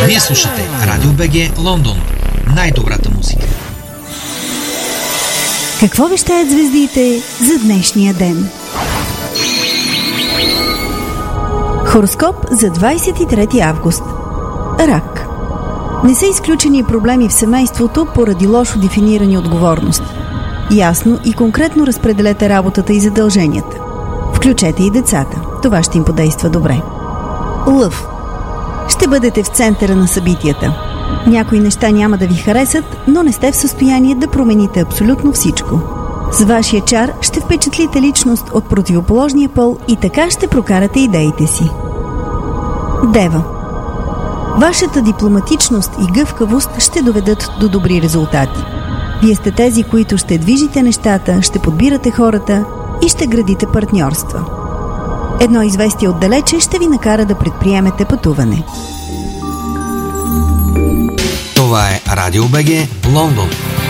Вие слушате Радио БГ Лондон. Най-добрата музика. Какво вещаят звездите за днешния ден? Хороскоп за 23 август. Рак. Не са изключени проблеми в семейството поради лошо дефинирани отговорности. Ясно и конкретно разпределете работата и задълженията. Включете и децата. Това ще им подейства добре. Лъв. Ще бъдете в центъра на събитията. Някои неща няма да ви харесат, но не сте в състояние да промените абсолютно всичко. С вашия чар ще впечатлите личност от противоположния пол и така ще прокарате идеите си. Дева. Вашата дипломатичност и гъвкавост ще доведат до добри резултати. Вие сте тези, които ще движите нещата, ще подбирате хората и ще градите партньорства. Едно известие отдалече ще ви накара да предприемете пътуване. Това е Радио БГ Лондон.